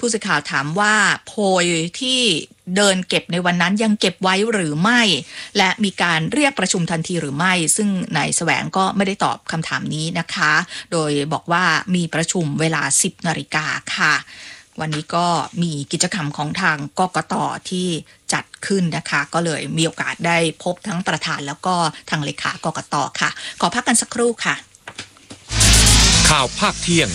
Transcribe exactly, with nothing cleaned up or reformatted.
ผู้สื่อข่าวถามว่าโพยที่เดินเก็บในวันนั้นยังเก็บไว้หรือไม่และมีการเรียกประชุมทันทีหรือไม่ซึ่งนายแสวงก็ไม่ได้ตอบคำถามนี้นะคะโดยบอกว่ามีประชุมเวลา สิบนาฬิกาค่ะวันนี้ก็มีกิจกรรมของทางกกต.ที่จัดขึ้นนะคะก็เลยมีโอกาสได้พบทั้งประธานแล้วก็ทางเลขากกต.ค่ะขอพักกันสักครู่ค่ะข่าวภาคเที่ยง